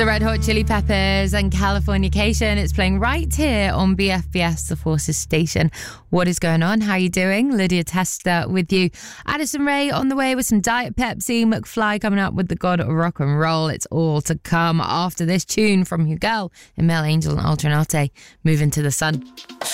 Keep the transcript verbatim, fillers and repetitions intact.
The Red Hot Chili Peppers and Californication. It's playing right here on B F B S, the Forces station. What is going on? How are you doing? Lydia Testa with you. Addison Rae on the way with some Diet Pepsi. McFly coming up with the God of Rock and Roll. It's all to come after this tune from your girl, Mel Angel and Alternate. Moving to the Sun.